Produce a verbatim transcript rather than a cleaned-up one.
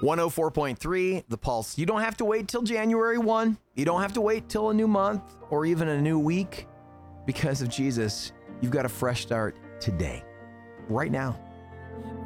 one oh four point three, The Pulse. You don't have to wait till January first. You don't have to wait till a new month or even a new week. Because of Jesus, you've got a fresh start today, right now.